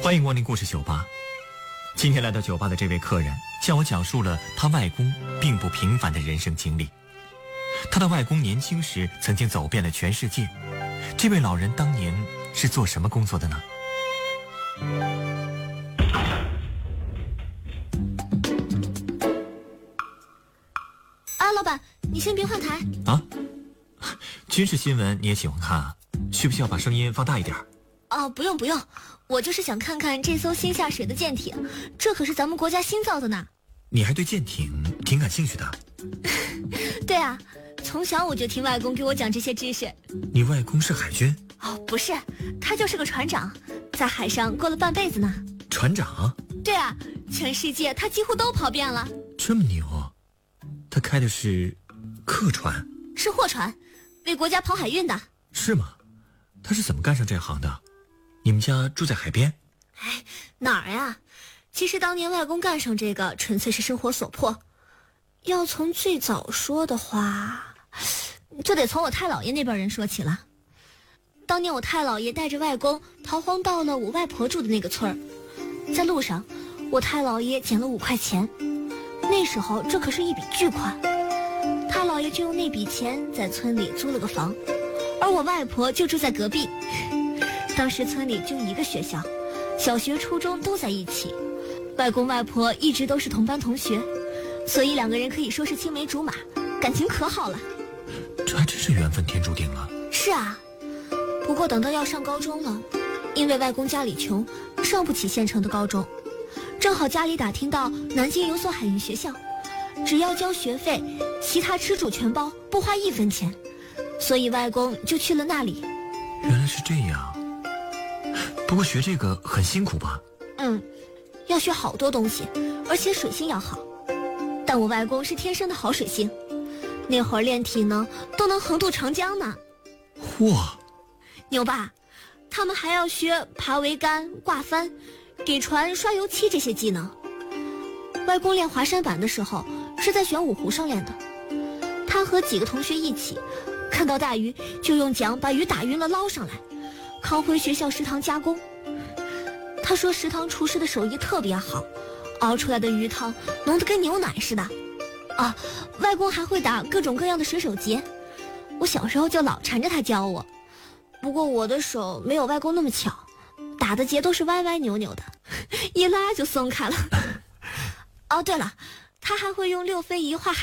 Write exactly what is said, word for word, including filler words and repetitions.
欢迎光临故事酒吧。今天来到酒吧的这位客人向我讲述了他外公并不平凡的人生经历。他的外公年轻时曾经走遍了全世界，这位老人当年是做什么工作的呢？ 啊，老板，你先别换台啊。军事新闻你也喜欢看啊？需不需要把声音放大一点？ 哦，不用不用，我就是想看看这艘新下水的舰艇，这可是咱们国家新造的呢。 你还对舰艇挺感兴趣的？ 对啊，从小我就听外公给我讲这些知识。 你外公是海军？ 哦，不是，他就是个船长，在海上过了半辈子呢。 船长？ 对啊，全世界他几乎都跑遍了。 这么牛？他开的是客船？ 是货船，为国家跑海运的。 是吗？他是怎么干上这行的？你们家住在海边？ 哎，哪儿呀？其实当年外公干上这个纯粹是生活所迫。要从最早说的话，就得从我太姥爷那边人说起了。当年我太姥爷带着外公逃荒到了我外婆住的那个村儿，在路上我太姥爷捡了五块钱，那时候这可是一笔巨款。太姥爷就用那笔钱在村里租了个房，而我外婆就住在隔壁。当时村里就一个学校，小学初中都在一起，外公外婆一直都是同班同学，所以两个人可以说是青梅竹马，感情可好了。 这还真是缘分天注定了。 是啊，不过等到要上高中了，因为外公家里穷，上不起县城的高中，正好家里打听到南京有所海运学校，只要交学费，其他吃住全包，不花一分钱，所以外公就去了那里。 原来是这样。不过学这个很辛苦吧？ 嗯，要学好多东西，而且水性要好。但我外公是天生的好水性，那会儿练体能都能横渡长江呢。 嚯， 牛吧？他们还要学爬桅杆、挂帆、给船刷油漆这些技能。外公练华山板的时候是在玄武湖上练的，他和几个同学一起，看到大鱼就用桨把鱼打晕了捞上来，扛回学校食堂加工。他说食堂厨师的手艺特别好，熬出来的鱼汤浓得跟牛奶似的。啊，外公还会打各种各样的水手结，我小时候就老缠着他教我，不过我的手没有外公那么巧，打的结都是歪歪扭扭的，一拉就松开了。哦，对了，他还会用六非一画